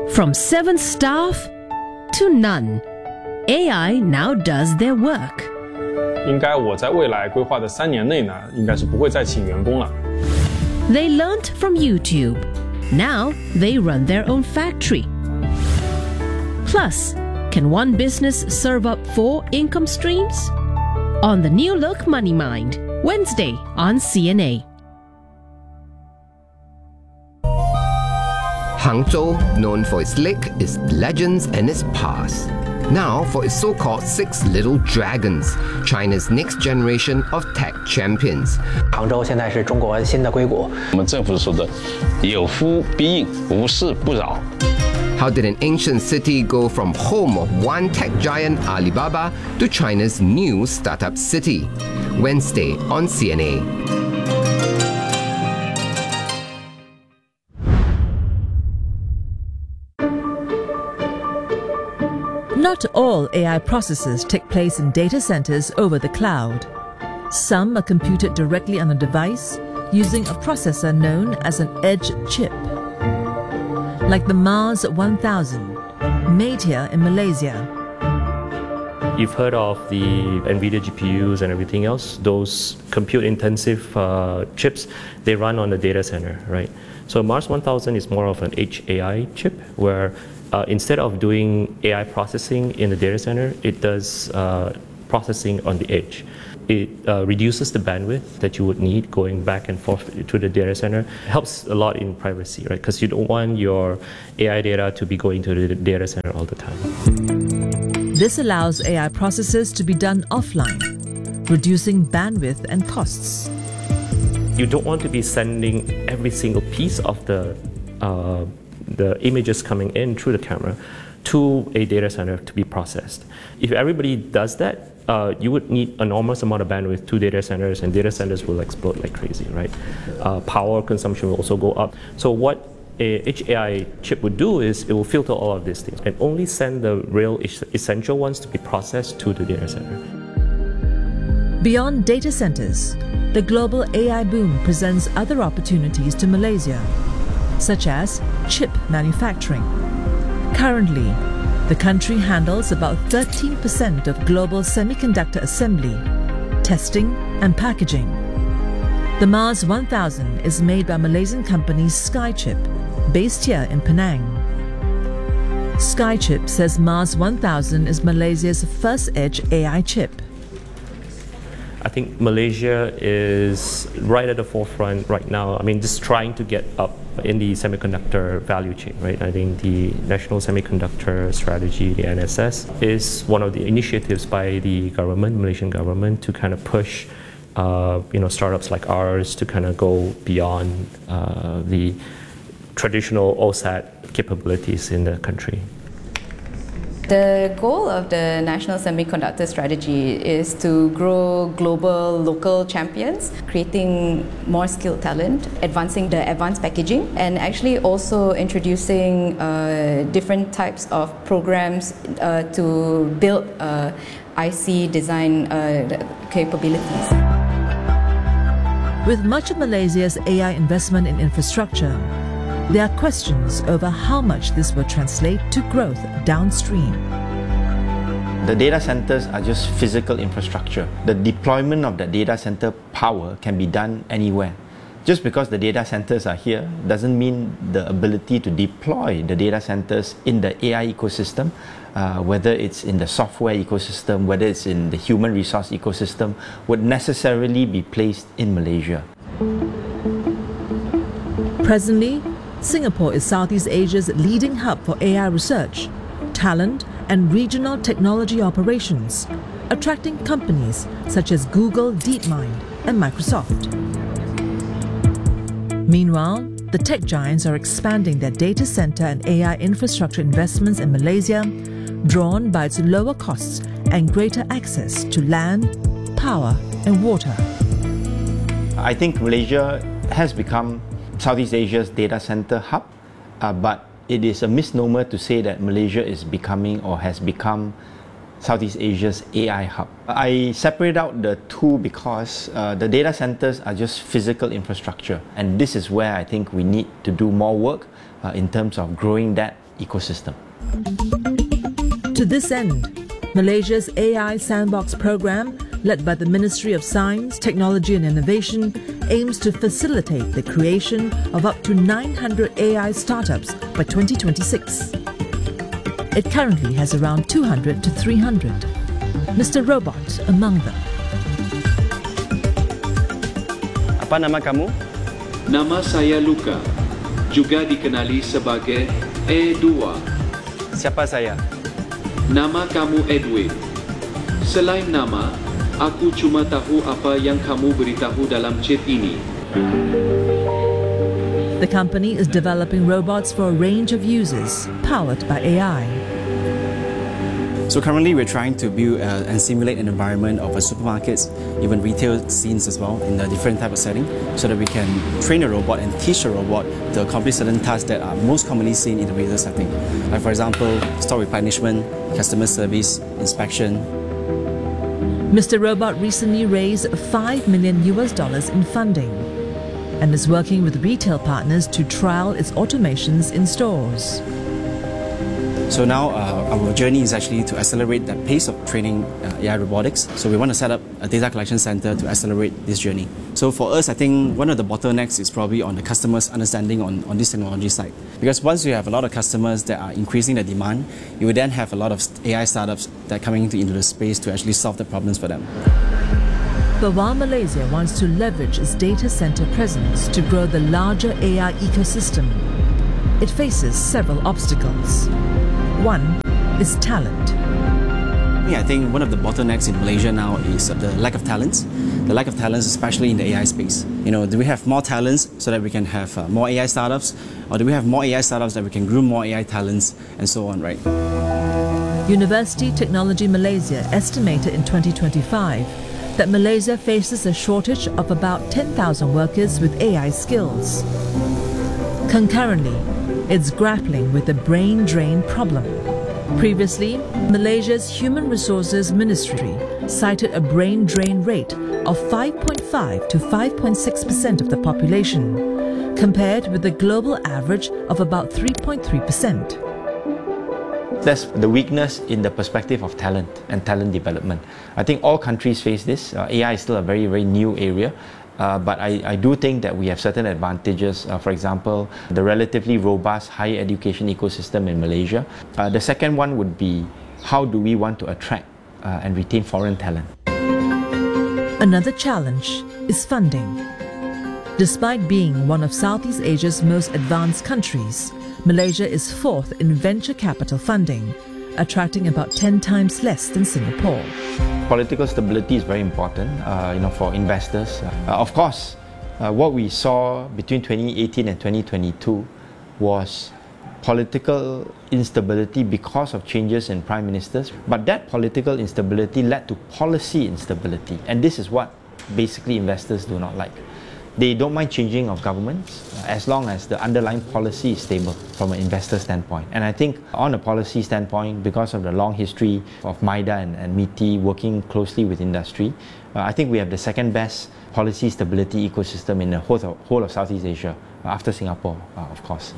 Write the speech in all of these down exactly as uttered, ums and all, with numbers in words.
From seven staff to none, A I now does their work. 应该我在未来规划的三年内呢，应该是不会再请员工了。 They learnt from YouTube. Now they run their own factory. Plus, can one business serve up four income streams? On the new look Money Mind, Wednesday on C N A. Hangzhou, known for its lake, its legends and its past. Now for its so-called six little dragons, China's next generation of tech champions. 杭州现在是中国新的硅谷。 我们政府说的有夫必应，无事不扰。 How did an ancient city go from home of one tech giant Alibaba to China's new startup city? Wednesday on C N A. Not all A I processes take place in data centers over the cloud. Some are computed directly on a device using a processor known as an edge chip. Like the Mars one thousand, made here in Malaysia. You've heard of the NVIDIA G P Us and everything else. Those compute-intensive uh, chips, they run on the data center, right? So Mars one thousand is more of an H A I chip where Uh, instead of doing A I processing in the data center, it does uh, processing on the edge. It uh, reduces the bandwidth that you would need going back and forth to the data center. It helps a lot in privacy, right? Because you don't want your A I data to be going to the data center all the time. This allows A I processes to be done offline, reducing bandwidth and costs. You don't want to be sending every single piece of the uh, the images coming in through the camera to a data center to be processed. If everybody does that, uh, you would need an enormous amount of bandwidth to data centers, and data centers will explode like crazy, right? Uh, power consumption will also go up. So what a H A I chip would do is it will filter all of these things and only send the real essential ones to be processed to the data center. Beyond data centers, the global A I boom presents other opportunities to Malaysia, such as chip manufacturing. Currently, the country handles about thirteen percent of global semiconductor assembly, testing and packaging. The Mars one thousand is made by Malaysian company Skychip, based here in Penang. Skychip says Mars one thousand is Malaysia's first edge A I chip. I think Malaysia is right at the forefront right now. I mean, just trying to get up in the semiconductor value chain, right? I think the National Semiconductor Strategy, the N S S, is one of the initiatives by the government, Malaysian government, to kind of push, uh, you know, startups like ours to kind of go beyond uh, the traditional O S A T capabilities in the country. The goal of the National Semiconductor Strategy is to grow global local champions, creating more skilled talent, advancing the advanced packaging, and actually also introducing uh, different types of programs uh, to build uh, I C design uh, capabilities. With much of Malaysia's A I investment in infrastructure, there are questions over how much this will translate to growth downstream. The data centers are just physical infrastructure. The deployment of the data center power can be done anywhere. Just because the data centers are here doesn't mean the ability to deploy the data centers in the A I ecosystem, uh, whether it's in the software ecosystem, whether it's in the human resource ecosystem, would necessarily be placed in Malaysia. Presently, Singapore is Southeast Asia's leading hub for A I research, talent, and regional technology operations, attracting companies such as Google DeepMind and Microsoft. Meanwhile, the tech giants are expanding their data center and A I infrastructure investments in Malaysia, drawn by its lower costs and greater access to land, power, and water. I think Malaysia has become Southeast Asia's data center hub, uh, but it is a misnomer to say that Malaysia is becoming or has become Southeast Asia's A I hub. I separate out the two because uh, the data centers are just physical infrastructure, and this is where I think we need to do more work uh, in terms of growing that ecosystem. To this end, Malaysia's A I Sandbox program, led by the Ministry of Science, Technology and Innovation, aims to facilitate the creation of up to nine hundred A I startups by twenty twenty-six. It currently has around two hundred to three hundred, Mister Robot among them. Apa nama kamu? Nama saya Luca, juga dikenali sebagai E dua. Siapa saya? Nama kamu Edwin. Selain nama, aku cuma tahu apa yang kamu beritahu dalam chat ini. The company is developing robots for a range of uses, powered by A I. So currently we're trying to build uh, and simulate an environment of a supermarkets, even retail scenes as well, in a different type of setting, so that we can train a robot and teach a robot to accomplish certain tasks that are most commonly seen in the retail setting. Like for example, store replenishment, customer service, inspection. Mister Robot recently raised five million U S dollars in funding and is working with retail partners to trial its automations in stores. So now uh, our journey is actually to accelerate the pace of training uh, A I robotics. So we want to set up a data collection center to accelerate this journey. So for us, I think one of the bottlenecks is probably on the customer's understanding on, on this technology side. Because once you have a lot of customers that are increasing the demand, you will then have a lot of A I startups that are coming into, into the space to actually solve the problems for them. But while Malaysia wants to leverage its data center presence to grow the larger A I ecosystem, it faces several obstacles. One is talent. I think one of the bottlenecks in Malaysia now is the lack of talents. The lack of talents, especially in the A I space. You know, do we have more talents so that we can have uh, more A I startups, or do we have more A I startups that we can groom more A I talents, and so on, right? University Technology Malaysia estimated in twenty twenty-five that Malaysia faces a shortage of about ten thousand workers with A I skills. Concurrently, it's grappling with the brain drain problem. Previously, Malaysia's Human Resources Ministry cited a brain drain rate of five point five to five point six percent of the population, compared with the global average of about three point three percent. That's the weakness in the perspective of talent and talent development. I think all countries face this. Uh, A I is still a very, very new area. Uh, but I, I do think that we have certain advantages. Uh, for example, the relatively robust higher education ecosystem in Malaysia. Uh, the second one would be, how do we want to attract uh, and retain foreign talent? Another challenge is funding. Despite being one of Southeast Asia's most advanced countries, Malaysia is fourth in venture capital funding, attracting about ten times less than Singapore. Political stability is very important, uh, you know, for investors. Uh, of course, uh, what we saw between twenty eighteen and twenty twenty-two was political instability because of changes in prime ministers. But that political instability led to policy instability, and this is what basically investors do not like. They don't mind changing of governments uh, as long as the underlying policy is stable from an investor standpoint. And I think on a policy standpoint, because of the long history of MIDA and, and MITI working closely with industry, uh, I think we have the second best policy stability ecosystem in the whole of, whole of Southeast Asia, uh, after Singapore, uh, of course.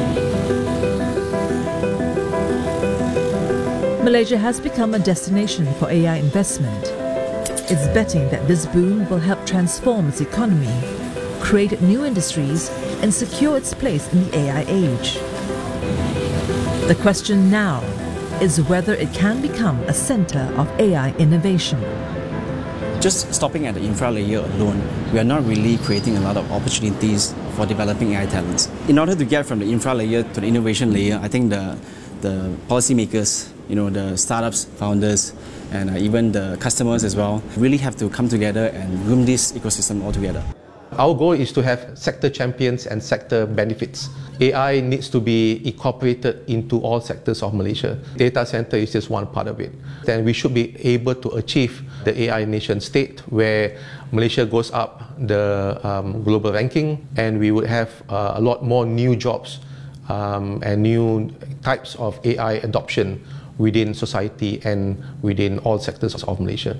Malaysia has become a destination for A I investment. It's betting that this boom will help transform its economy, create new industries, and secure its place in the A I age. The question now is whether it can become a center of A I innovation. Just stopping at the infra layer alone, we are not really creating a lot of opportunities for developing A I talents. In order to get from the infra layer to the innovation layer, I think the, the policymakers, you know, the startups, founders, and uh, even the customers as well, really have to come together and groom this ecosystem all together. Our goal is to have sector champions and sector benefits. A I needs to be incorporated into all sectors of Malaysia. Data center is just one part of it. Then we should be able to achieve the A I nation state where Malaysia goes up the um, global ranking, and we would have uh, a lot more new jobs um, and new types of A I adoption within society and within all sectors of Malaysia.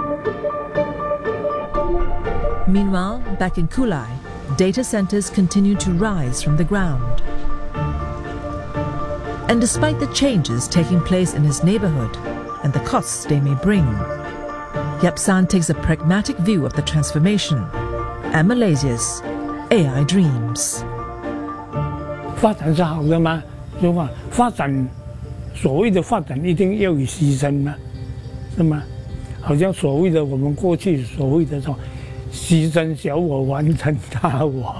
Meanwhile, back in Kulai, data centers continue to rise from the ground. And despite the changes taking place in his neighborhood and the costs they may bring, Yap San takes a pragmatic view of the transformation and Malaysia's A I dreams. 发展是好的吗？是吧？发展，所谓的发展一定要有牺牲吗？是吗？好像所谓的我们过去所谓的说，牺牲小我完成大我，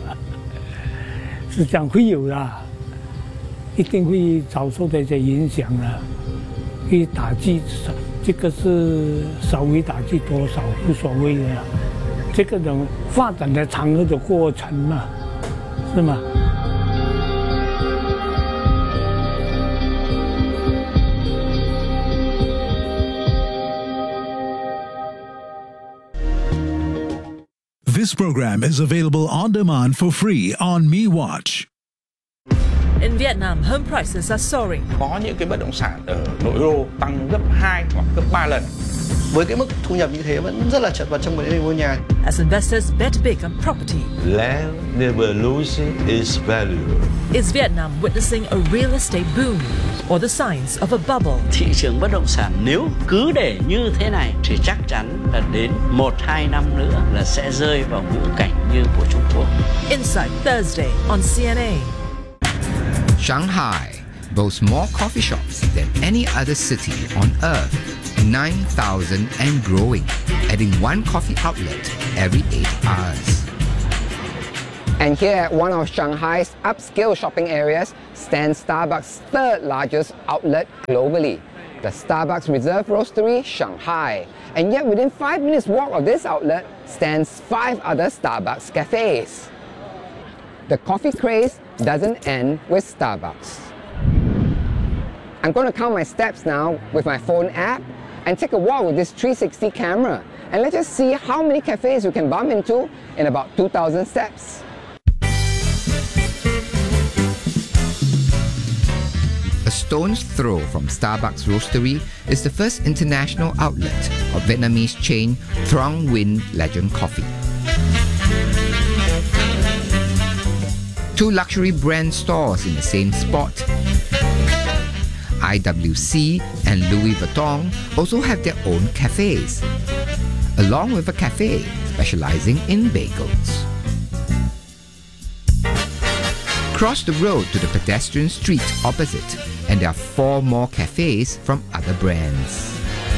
是这样会有啦，一定会遭受这些影响啦，会打击，这个是稍微打击多少无所谓的啦，这个等发展的长河的过程嘛，是吗？ This program is available on demand for free on MeWatch. In Vietnam, home prices are soaring. Có những cái bất động sản ở nội đô tăng gấp hai hoặc gấp ba lần. Với cái mức thu nhập như thế vẫn rất là chật vật trong vấn đề mua nhà. As investors bet big on property. Land never loses its value. Is Vietnam witnessing a real estate boom or the signs of a bubble? Thị trường bất động sản nếu cứ để như thế này thì chắc chắn là đến một hai năm nữa là sẽ rơi vào ngũ cảnh như của Trung Quốc. Insight Thursday on C N A. Shanghai boasts more coffee shops than any other city on earth. nine thousand and growing, adding one coffee outlet every eight hours. And here at one of Shanghai's upscale shopping areas stands Starbucks' third largest outlet globally, the Starbucks Reserve Roastery Shanghai. And yet within five minutes walk of this outlet stands five other Starbucks cafes. The coffee craze doesn't end with Starbucks. I'm going to count my steps now with my phone app and take a walk with this three sixty camera. And let's just see how many cafes you can bump into in about two thousand steps. A stone's throw from Starbucks Roastery is the first international outlet of Vietnamese chain Truong Nguyen Legend Coffee. Two luxury brand stores in the same spot. I W C and Louis Vuitton also have their own cafes, along with a cafe specializing in bagels. Cross the road to the pedestrian street opposite, and there are four more cafes from other brands.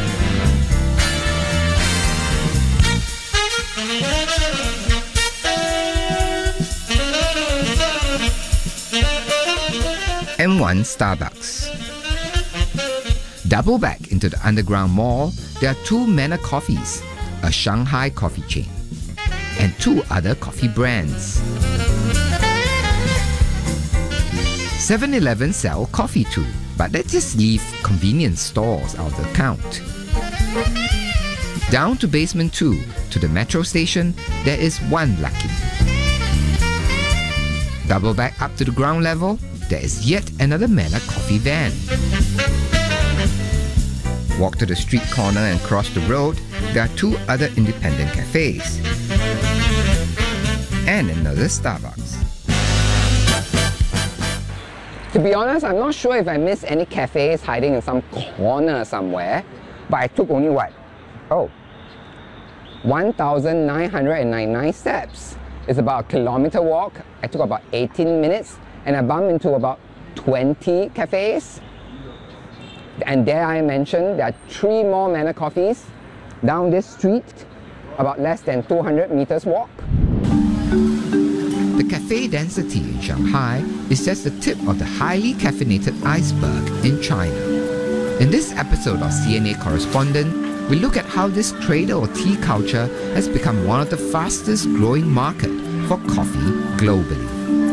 M one Starbucks. Double back into the underground mall, there are two Manor Coffees, a Shanghai coffee chain, and two other coffee brands. seven eleven sell coffee too, but let's just leave convenience stores out of the count. Down to basement two, to the metro station, there is one Lucky. Double back up to the ground level, there is yet another Manor coffee van. Walk to the street corner and cross the road, there are two other independent cafes. And another Starbucks. To be honest, I'm not sure if I missed any cafes hiding in some corner somewhere, but I took only what? Oh, one thousand nine hundred ninety-nine steps. It's about a kilometer walk. I took about eighteen minutes and I bumped into about twenty cafes. And there I mentioned there are three more Manor Coffees down this street, about less than two hundred meters walk. The cafe density in Shanghai is just the tip of the highly caffeinated iceberg in China. In this episode of C N A Correspondent, we look at how this cradle of tea culture has become one of the fastest growing markets for coffee globally.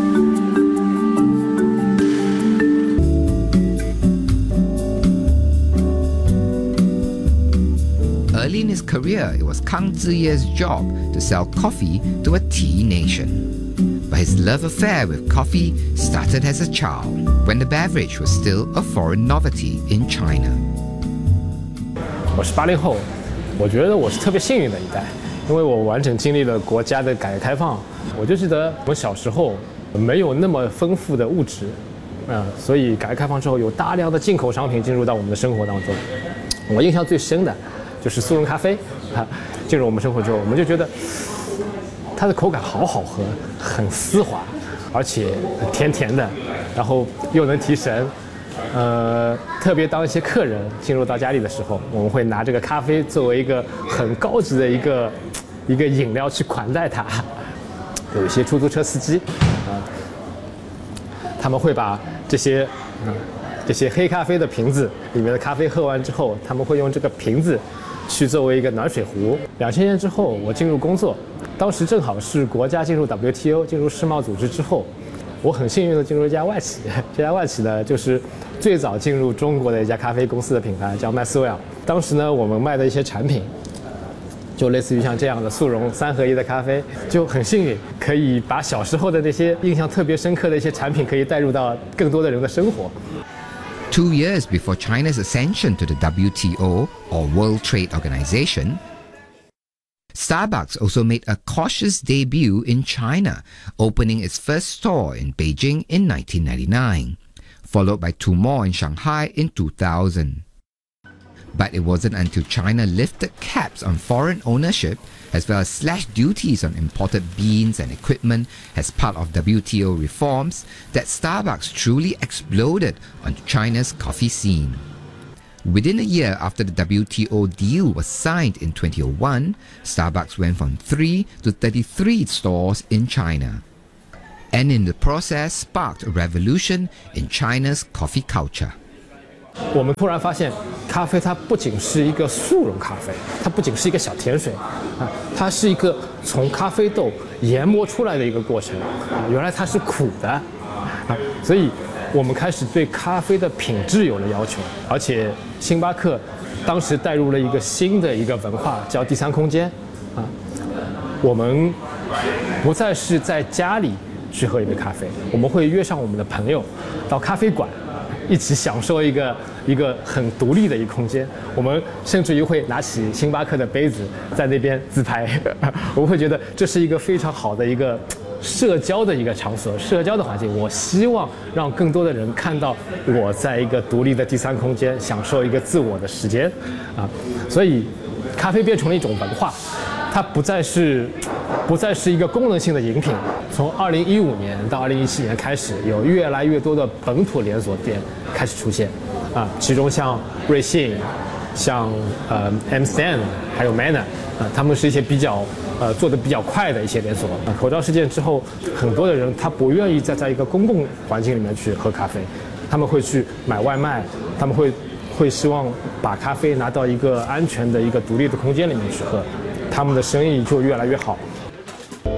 Early in his career, it was Kang Ziye's job to sell coffee to a tea nation. But his love affair with coffee started as a child, when the beverage was still a foreign novelty in China. 我是八零后，我觉得我是特别幸运的一代，因为我完整经历了国家的改革开放。我就记得我小时候没有那么丰富的物质， 呃，所以改革开放之后有大量的进口商品进入到我们的生活当中。我印象最深的就是速溶咖啡啊，进入我们生活之后，我们就觉得它的口感好好喝，很丝滑，而且甜甜的，然后又能提神。呃，特别当一些客人进入到家里的时候，我们会拿这个咖啡作为一个很高级的一个一个饮料去款待它。有一些出租车司机啊、呃，他们会把这些啊、呃、这些黑咖啡的瓶子里面的咖啡喝完之后，他们会用这个瓶子去作为一个暖水壶。两千年之后，我进入工作，当时正好是国家进入 W T O 进入世贸组织之后，我很幸运的进入一家外企，这家外企呢就是最早进入中国的一家咖啡公司的品牌，叫麦斯威尔。当时呢，我们卖的一些产品，就类似于像这样的速溶三合一的咖啡，就很幸运可以把小时候的那些印象特别深刻的一些产品，可以带入到更多的人的生活。 Two years before China's ascension to the W T O, or World Trade Organization, Starbucks also made a cautious debut in China, opening its first store in Beijing in nineteen ninety-nine, followed by two more in Shanghai in two thousand. But it wasn't until China lifted caps on foreign ownership, as well as slashed duties on imported beans and equipment as part of W T O reforms, that Starbucks truly exploded on China's coffee scene. Within a year after the W T O deal was signed in twenty oh one, Starbucks went from three to thirty-three stores in China, and in the process sparked a revolution in China's coffee culture. 我们突然发现，咖啡它不仅是一个速溶咖啡，它不仅是一个小甜水啊，它是一个从咖啡豆研磨出来的一个过程啊，原来它是苦的啊，所以我们开始对咖啡的品质有了要求，而且星巴克当时带入了一个新的一个文化，叫第三空间啊，我们不再是在家里去喝一杯咖啡，我们会约上我们的朋友到咖啡馆。一起享受一个一个很独立的一个空间，我们甚至于会拿起星巴克的杯子在那边自拍，我们会觉得这是一个非常好的一个社交的一个场所，社交的环境。我希望让更多的人看到我在一个独立的第三空间享受一个自我的时间啊，所以咖啡变成了一种文化，它不再是不再是一个功能性的饮品。从二零一五年到二零一七年开始，有越来越多的本土连锁店开始出现，啊，其中像瑞幸、像呃 M Stand 还有 Manner 啊，他们是一些比较呃做的比较快的一些连锁。啊，口罩事件之后，很多的人他不愿意再在一个公共环境里面去喝咖啡，他们会去买外卖，他们会会希望把咖啡拿到一个安全的一个独立的空间里面去喝，他们的生意就越来越好。